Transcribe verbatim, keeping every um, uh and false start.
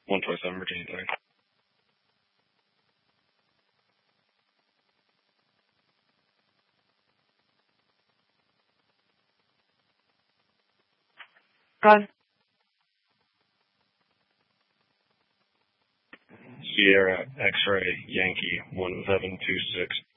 one twenty-seven Virginia Tech. Go ahead. Sierra X-ray Yankee one seven two six